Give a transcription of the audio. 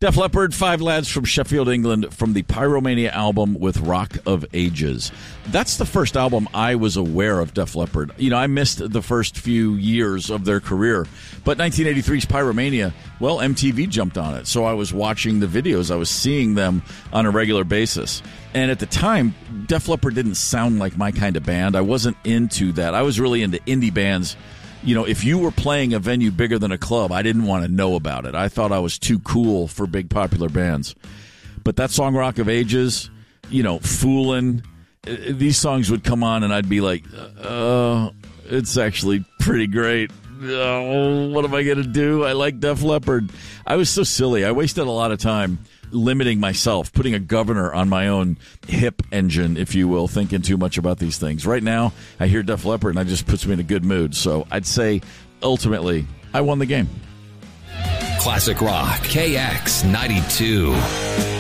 Def Leppard, five lads from Sheffield, England, from the Pyromania album with Rock of Ages. That's the first album I was aware of Def Leppard. You know, I missed the first few years of their career. But 1983's Pyromania, well, MTV jumped on it. So I was watching the videos. I was seeing them on a regular basis. And at the time, Def Leppard didn't sound like my kind of band. I wasn't into that. I was really into indie bands. You know, if you were playing a venue bigger than a club, I didn't want to know about it. I thought I was too cool for big popular bands. But that song, Rock of Ages, you know, Foolin', these songs would come on and I'd be like, it's actually pretty great. Oh, what am I going to do? I like Def Leppard. I was so silly. I wasted a lot of time limiting myself, putting a governor on my own hip engine, if you will, thinking too much about these things. Right now, I hear Def Leppard, and it just puts me in a good mood. So I'd say, ultimately, I won the game. Classic Rock, KX92.